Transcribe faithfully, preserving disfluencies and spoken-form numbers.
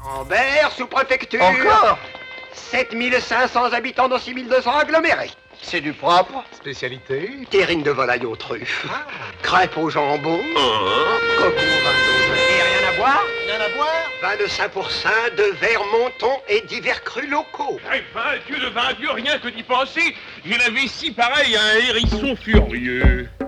Ambert, sous-préfecture. Encore? sept mille cinq cents habitants dans six mille deux cents agglomérés. C'est du propre. Spécialité? Terrine de volaille aux truffes. Ah. Crêpes au jambon. Coco vingt-deux. Et rien à boire? Rien à boire? vingt-cinq pour cent de verre monton et divers crus locaux. Eh ben, Dieu de vingt Dieu, rien que d'y penser, j'ai la vessie pareille à un hérisson furieux.